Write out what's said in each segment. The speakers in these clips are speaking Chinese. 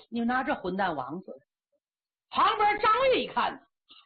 你拿这混蛋王子。旁边张玉一看，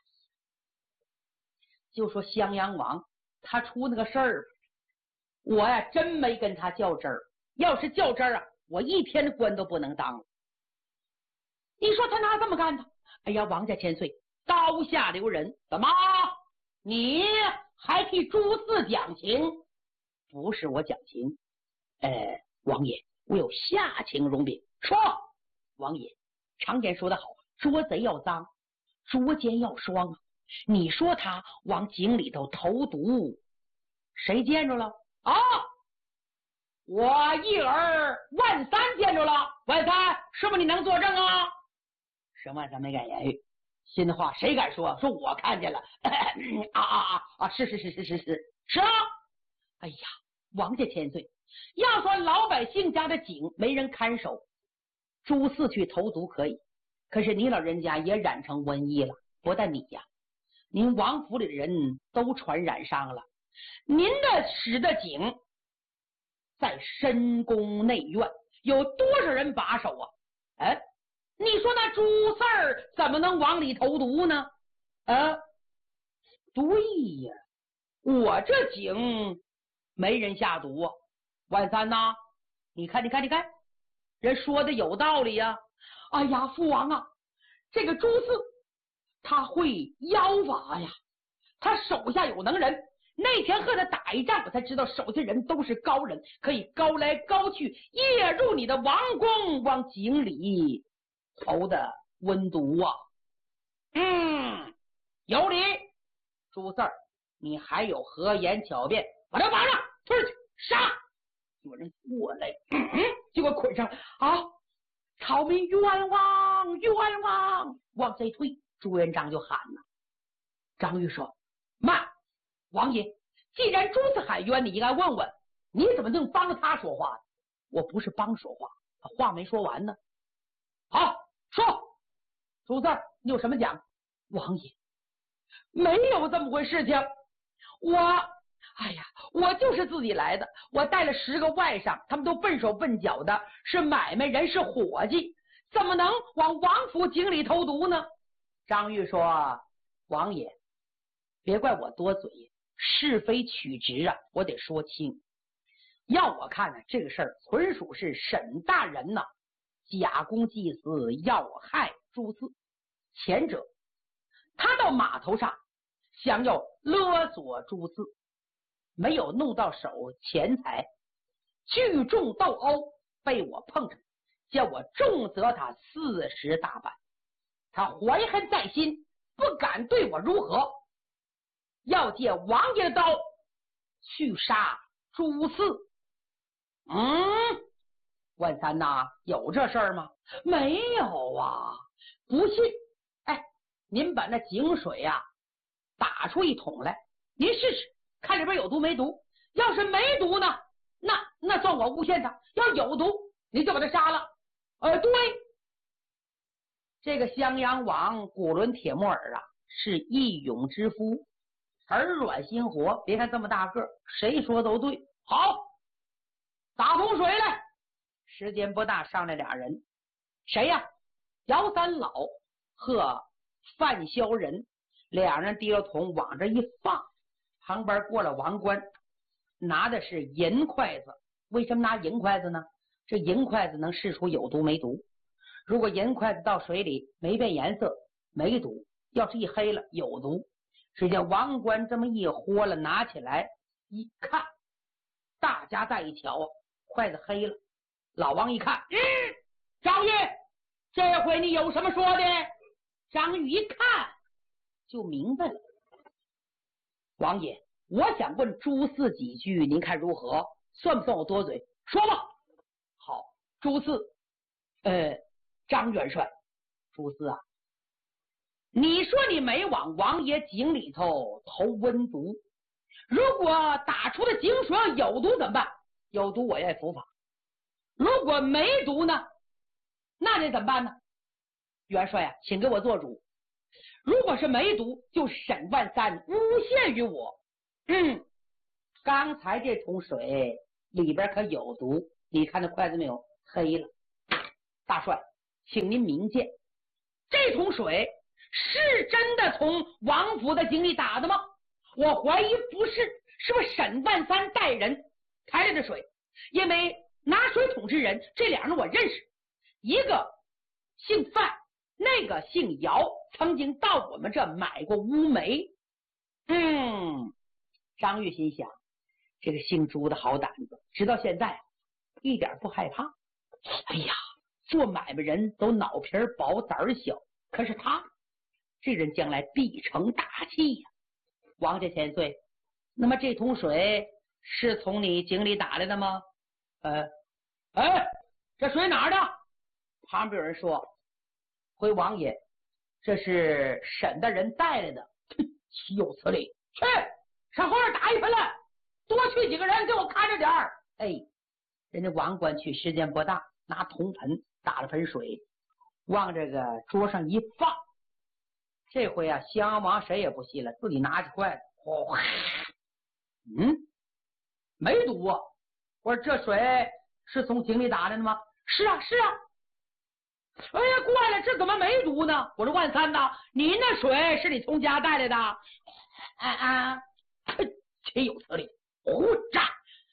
就说襄阳王他出那个事儿，我呀真没跟他较真儿，要是较真儿啊，我一天的官都不能当了。你说他哪这么干的？哎呀，王家千岁，刀下留人，怎么你还替朱四讲情？不是我讲情，王爷，我有下情容禀。说，王爷，常言说得好，捉贼要赃，捉奸要双啊。你说他往井里头投毒，谁见着了啊？我一儿万三见着了。万三，是不是你能作证啊？沈万三没敢言语，心里话谁敢说？说我看见了。是啊。哎呀，王家千岁，要说老百姓家的井没人看守，朱四去投毒可以，可是你老人家也染成瘟疫了。不但你呀，您王府里的人都传染上了。您的使的井在深宫内院，有多少人把守啊？你说那朱四儿怎么能往里投毒呢？对呀，我这井没人下毒啊。万三呐，你看，人说的有道理呀。哎呀，父王啊，这个朱四他会妖法呀，他手下有能人。那天和他打一仗，我才知道手下人都是高人，可以高来高去，夜入你的王宫，往井里投的温毒啊。有理。朱四儿，你还有何言巧辩？把他绑上，推出去杀！有人过来，就给我捆上啊！草民冤枉，冤枉！往这一推，朱元璋就喊了。张玉说：慢，王爷，既然朱四喊冤，你应该问问，你怎么能帮着他说话？我不是帮说话，话没说完呢。好，说，朱四儿，你有什么讲？王爷，没有这么回事情。我就是自己来的，我带了10个外甥，他们都笨手笨脚的，是买卖人，是伙计，怎么能往王府井里投毒呢？张玉说：王爷，别怪我多嘴，是非曲直啊，我得说清。要我看呢，这个事儿纯属是沈大人呐假公济私，要害朱四。前者他到码头上想要勒索朱四，没有弄到手钱财，聚众斗殴，被我碰上，叫我重责他40大板。他怀恨在心，不敢对我如何，要借王爷的刀去杀朱四。万三呐，有这事儿吗？没有啊。不信，您把那井水啊打出一桶来，您试试看里边有毒没毒。要是没毒呢，那算我诬陷他；要有毒，你就把他杀了。对，这个襄阳王古伦铁木儿啊，是义勇之夫，耳软心活。别看这么大个，谁说都对。好，打桶水来。时间不大，上来俩人，谁呀？姚三老和范萧仁，两人提了桶往这一放，旁边过了王冠，拿的是银筷子。为什么拿银筷子呢？这银筷子能试出有毒没毒。如果银筷子到水里没变颜色，没毒；要是一黑了，有毒。只见王冠这么一豁了，拿起来一看，大家再一瞧，筷子黑了。老王一看，张玉，这回你有什么说的？张玉一看就明白了。王爷，我想问朱四几句，您看如何？算不算我多嘴？说吧。好，朱四，张元帅，朱四啊，你说你没往王爷井里头投温毒，如果打出的井水要有毒怎么办？有毒我也伏法。如果没毒呢，那得怎么办呢？元帅啊，请给我做主。如果是没毒，就沈万三诬陷于我。刚才这桶水里边可有毒，你看那筷子没有？黑了。大帅， 请您明鉴，这桶水是真的从王府的井里打的吗？我怀疑不是，是不是沈万三带人抬来的水？因为拿水桶之人，这两人我认识，一个姓范，那个姓姚，曾经到我们这买过乌梅。张玉心想，这个姓朱的好胆子，直到现在一点不害怕。哎呀，做买卖人都脑皮薄胆儿小，可是他这人将来必成大器呀。王家千岁，那么这桶水是从你井里打来的吗？这水哪儿的？旁边有人说，回王爷，这是沈大人带来的。岂有此理！去上后院打一盆来，多去几个人给我看着点儿。人家王官去时间不大，拿铜盆打了盆水，往这个桌上一放。这回啊，襄阳王谁也不信了，自己拿起筷子，没毒啊！我说这水是从井里打来的吗？是啊。哎呀，怪了，这怎么没毒呢？我说万三呐，您那水是你从家带来的？岂有此理！胡账！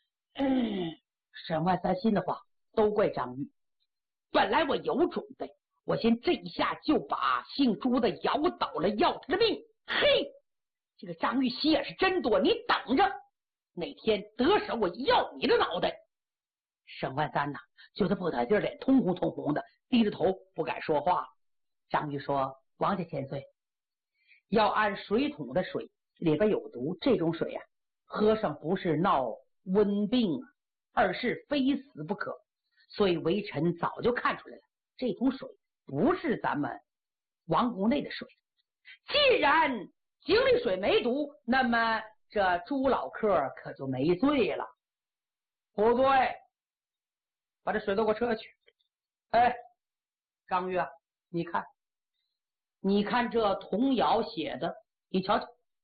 沈万三心的话，都怪张玉。本来我有准备，我先这一下就把姓朱的摇倒了，要他的命。嘿，这个张玉心也是真多，你等着，哪天得手我要你的脑袋！沈万三呐，觉得不得劲儿，脸通红的，低着头不敢说话。张玉说：“王家千岁，要按水桶的水里边有毒，这种水啊，喝上不是闹瘟病啊，而是非死不可。所以微臣早就看出来了，这桶水不是咱们王宫内的水。既然井里水没毒，那么这朱老客可就没罪了。不对，把这水都给我撤去。张玉啊，你看这童谣写的，你瞧瞧。”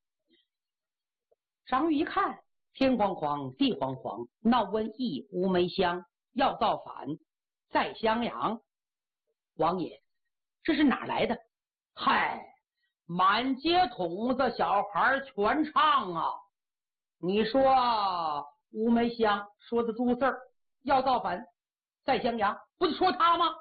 张玉一看，天慌慌地慌慌，闹瘟疫乌梅香，要造反在襄阳。王爷，这是哪来的？嗨，满街筒子小孩全唱啊！你说乌梅香说的朱四儿要造反在襄阳，不就说他吗？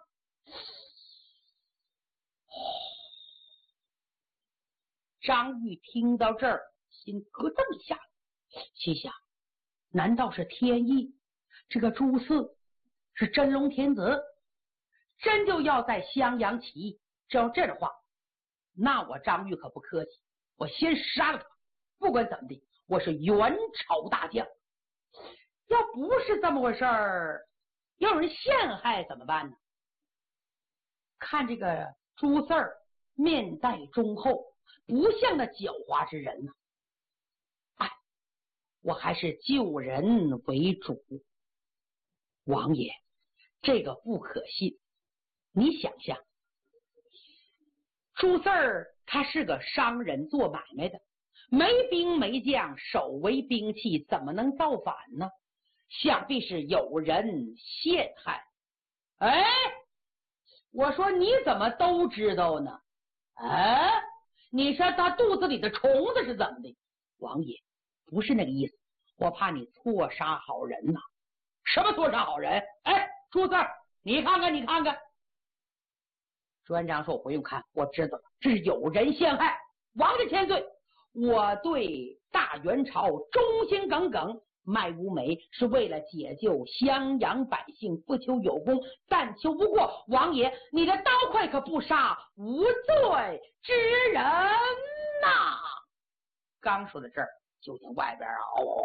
张玉听到这儿，心咯噔一下，心想：难道是天意？这个朱四是真龙天子，真就要在襄阳起义？只要这样的话，那我张玉可不客气，我先杀了他。不管怎么的，我是元朝大将。要不是这么回事儿，要有人陷害怎么办呢？看这个朱四儿面带忠厚，不像那狡猾之人呢。我还是救人为主。王爷，这个不可信。你想想，朱四儿他是个商人，做买卖的，没兵没将，手为兵器，怎么能造反呢？想必是有人陷害。我说你怎么都知道呢？你说他肚子里的虫子是怎么的？王爷，不是那个意思，我怕你错杀好人呐。什么错杀好人？朱四儿，你看看。朱元璋说：“我不用看，我知道了，这是有人陷害。王家千岁，我对大元朝忠心耿耿，卖乌梅是为了解救襄阳百姓，不求有功，但求无过。王爷，你的刀快可不杀无罪之人呐！”刚说到这儿，就听外边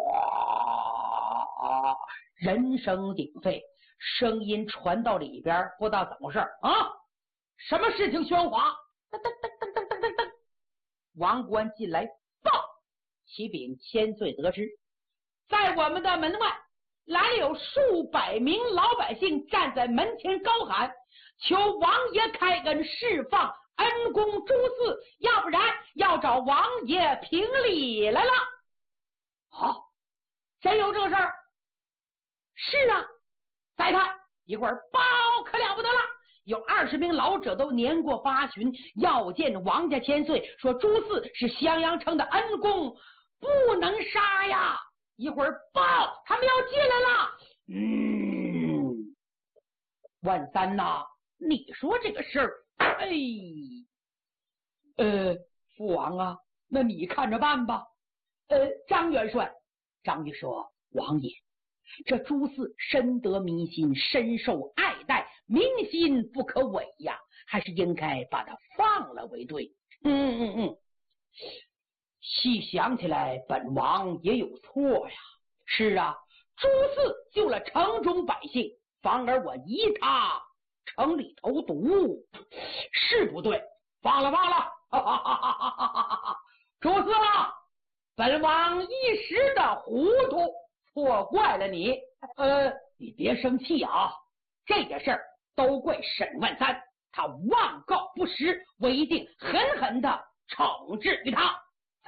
人声鼎沸，声音传到里边，不知道怎么回事啊？什么事情喧哗？噔，王官进来报，启禀千岁得知，在我们的门外来了有数百名老百姓，站在门前高喊，求王爷开恩释放恩公朱四，要不然要找王爷评理来了。好，真有这事儿？是啊，再看一会儿报可了不得了， 有20名老者都年过8旬，要见王家千岁，说朱四是襄阳城的恩公，不能杀呀。一会儿报，他们要进来了。万三呐，你说这个事儿，父王啊，那你看着办吧。张元帅，张玉说，王爷，这朱四深得民心，深受爱戴，民心不可违呀，还是应该把他放了为对。细想起来，本王也有错呀。是啊，朱四救了城中百姓，反而我疑他城里投毒，是不对。放了，朱四啊，本王一时的糊涂，错怪了你。你别生气啊，这件事儿都怪沈万三，他妄告不实，我一定狠狠的惩治于他。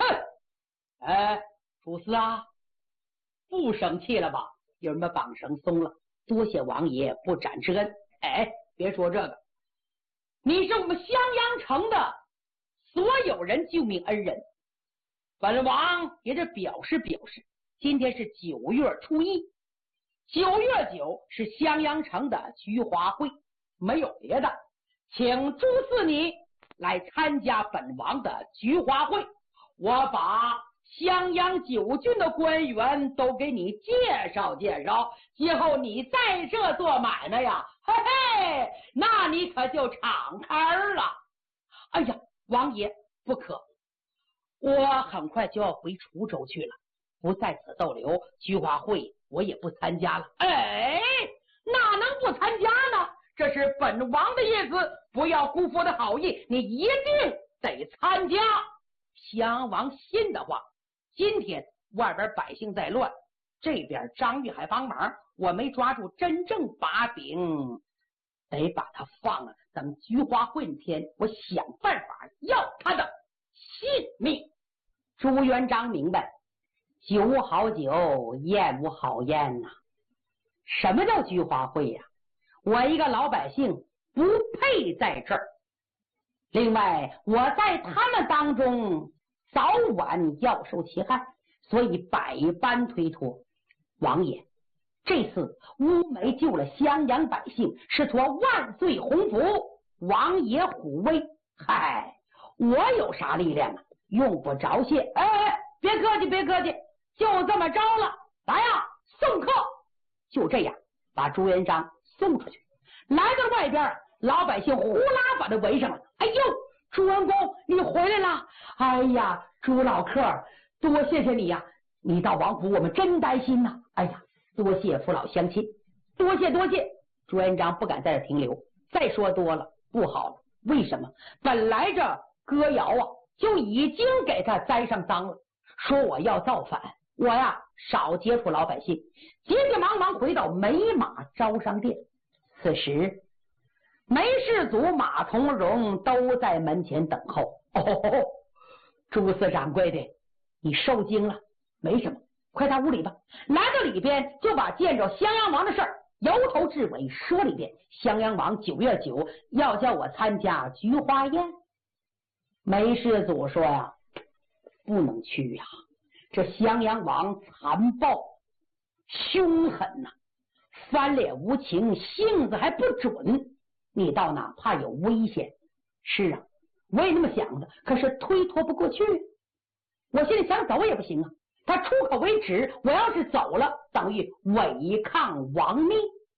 朱四啊，不生气了吧？有人把绑绳松了，多谢王爷不斩之恩。别说这个，你是我们襄阳城的所有人救命恩人，本王也得表示表示。今天是9月初1，9月9是襄阳城的菊花会，没有别的，请朱四你来参加本王的菊花会，我把襄阳9郡的官员都给你介绍介绍，今后你在这做买卖呀，那你可就敞开了。哎呀，王爷不可，我很快就要回滁州去了，不在此逗留，菊花会我也不参加了。哪能不参加呢？这是本王的意思，不要辜负我的好意，你一定得参加。襄阳王信的话，今天外边百姓在乱，这边张玉还帮忙，我没抓住真正把柄，得把他放了。等菊花会那天，我想办法要他的性命。朱元璋明白，酒无好酒，宴无好宴呐。什么叫菊花会呀？我一个老百姓不配在这儿。另外，我在他们当中早晚要受其害，所以百般推脱。王爷，这次乌梅救了襄阳百姓，是托万岁洪福，王爷虎威。我有啥力量啊？用不着谢。别客气，别客气，就这么着了。来呀，送客。就这样把朱元璋送出去。来到外边，老百姓呼啦把他围上了。朱文公，你回来了！哎呀，朱老客，多谢谢你呀！你到王府，我们真担心呐！多谢父老乡亲，多谢多谢。朱元璋不敢在这停留，再说多了不好了。为什么？本来这歌谣啊就已经给他栽上赃了，说我要造反，我呀少接触老百姓，急急忙忙回到美马招商店。此时梅世祖马从容都在门前等候。朱四掌柜的，你受惊了？没什么，快到屋里吧。来到里边，就把见着襄阳王的事儿由头至尾说了一遍。襄阳王9月9要叫我参加菊花宴。梅世祖说呀，不能去呀，这襄阳王残暴凶狠呐，翻脸无情，性子还不准，你到哪怕有危险。是啊，我也那么想的，可是推脱不过去。我现在想走也不行啊，他出口为止，我要是走了，等于违抗王命。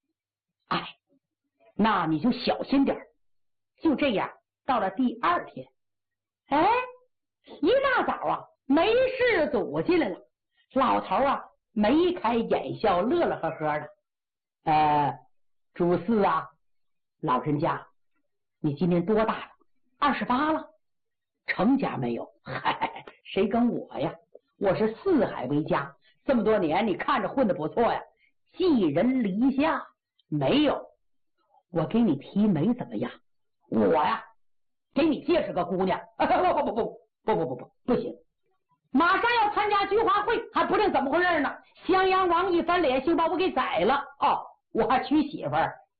那你就小心点。就这样，到了第2天，一大早啊，梅世祖进来了。老头啊眉开眼笑，乐乐呵呵的。朱四啊，老人家，你今年多大了？28了。成家没有？谁跟我呀？我是四海为家，这么多年你看着混得不错呀。寄人篱下没有？我给你提媒怎么样？我呀给你介绍个姑娘。不行，马上要参加菊花会，还不定怎么回事呢。襄阳王一翻脸，就把我给宰了。我还娶媳妇儿，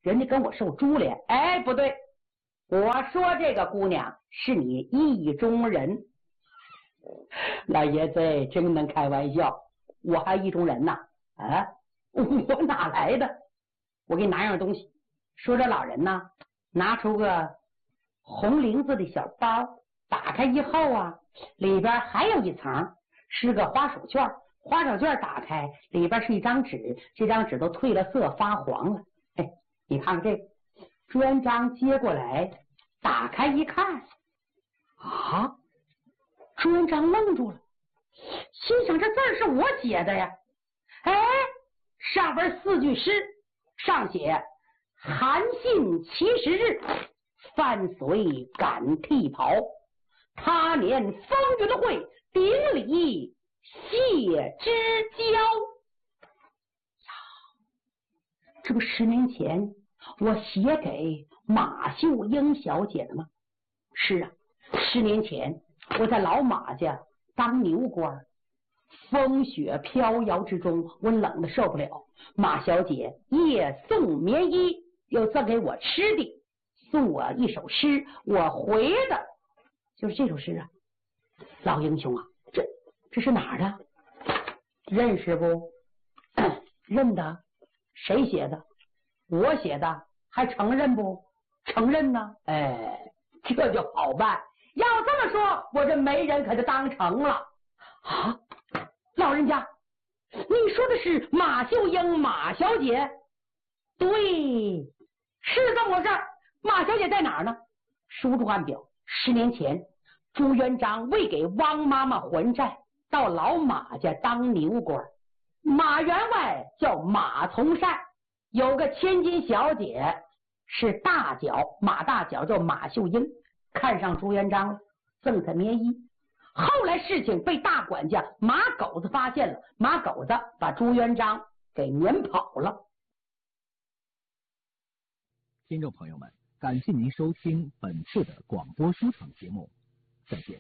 人家跟我受株连。哎，不对，我说这个姑娘是你意中人。老爷子真能开玩笑，我还意中人呐？啊，我哪来的？我给你拿样东西。说这老人呢，拿出个红绫子的小包，打开以后啊，里边还有一层是个花手绢，花手绢打开里边是一张纸，这张纸都褪了色发黄了。哎，你看看这个。朱元璋接过来打开一看，啊，朱元璋愣住了，心想这字儿是我写的呀。哎，上边4句诗，上写韩信70日，范睢赶替袍，他年风云会，顶礼谢之交。呀，这不10年前我写给马秀英小姐的吗？是啊，10年前我在老马家当牛官，风雪飘摇之中，我冷得受不了。马小姐夜送棉衣，又赠给我吃的，送我一首诗，我回的就是这首诗啊。老英雄啊，这是哪儿的？认识不？认得。谁写的？我写的。还承认不？承认呢。哎，这就好办。要这么说，我这媒人可就当成了啊！老人家，你说的是马秀英马小姐？对，是这么回事。马小姐在哪儿呢？书中暗表，10年前朱元璋为给汪妈妈还债，到老马家当牛官。马员外叫马从善，有个千金小姐是大脚，马大脚叫马秀英，看上朱元璋了，赠他棉衣。后来事情被大管家马狗子发现了，马狗子把朱元璋给撵跑了。 听众朋友们，感谢您收听本次的广播书场节目，再见。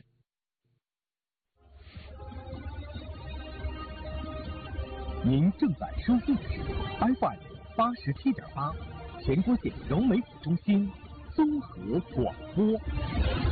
您正在收听的是 FM87.8 全国县融媒体中心综合广播。